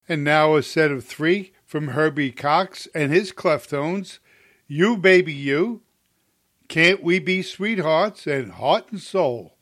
And now a set of three from Herbie Cox and his Cleftones. You, Baby, You, Can't We Be Sweethearts, and Heart and Soul.